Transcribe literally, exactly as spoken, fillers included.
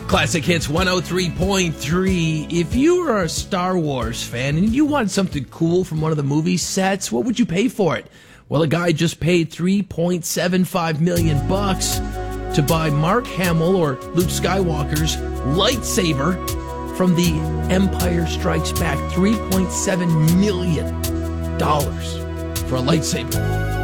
Classic Hits one oh three point three. If you are a Star Wars fan and you want something cool from one of the movie sets, what would you pay for it? Well, a guy just paid three point seven five million bucks to buy Mark Hamill or Luke Skywalker's lightsaber from The Empire Strikes Back. three point seven million dollars for a lightsaber.